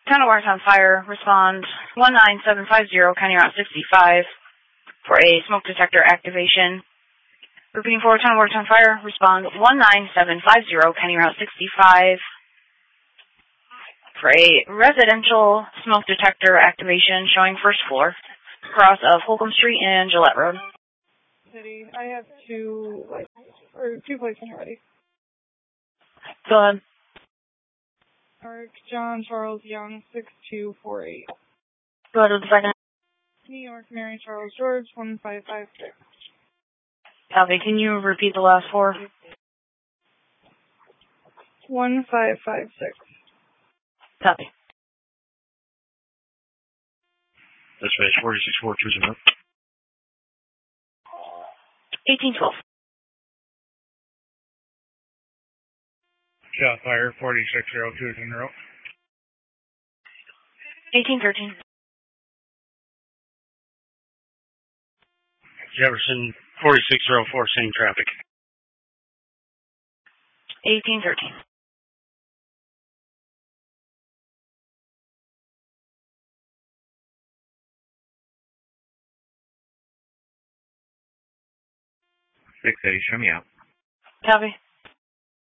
10 Wires on Fire, respond 19750, County Route 65 for a smoke detector activation. Repeating for 10 Wires on Fire, respond 19750, County Route 65 for a residential smoke detector activation showing first floor, cross of Holcomb Street and Gillette Road. City, I have two plates when you're ready. Go ahead. Arc John Charles Young, 6248. Go ahead with the second. New York Mary Charles George, 1556. Copy. Can you repeat the last four? 1556. Copy. Dispatch 46420. 1812. Shot fire 46020. 1813. Jefferson 4604, same traffic. 1813. Show me out. Copy.